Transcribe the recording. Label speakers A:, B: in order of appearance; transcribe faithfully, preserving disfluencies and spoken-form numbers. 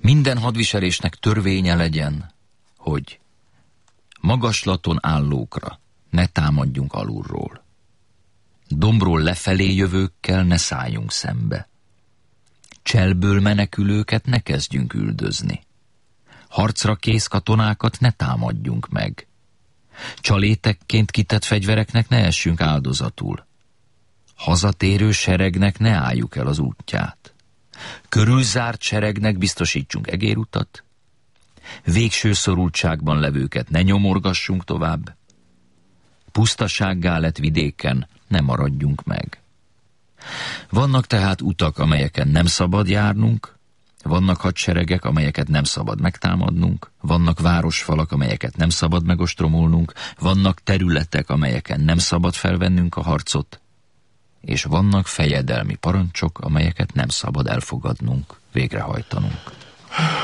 A: Minden hadviselésnek törvénye legyen, hogy magaslaton állókra ne támadjunk alulról. Dombról lefelé jövőkkel ne szálljunk szembe. Cselből menekülőket ne kezdjünk üldözni. Harcra kész katonákat ne támadjunk meg. Csalétekként kitett fegyvereknek ne essünk áldozatul. Hazatérő seregnek ne álljuk el az útját. Körülzárt seregnek biztosítsunk egérutat. Végső szorultságban levőket ne nyomorgassunk tovább. Pusztasággá lett vidéken ne maradjunk meg. Vannak tehát utak, amelyeken nem szabad járnunk, vannak hadseregek, amelyeket nem szabad megtámadnunk, vannak városfalak, amelyeket nem szabad megostromolnunk, vannak területek, amelyeken nem szabad felvennünk a harcot, és vannak fejedelmi parancsok, amelyeket nem szabad elfogadnunk, végrehajtanunk.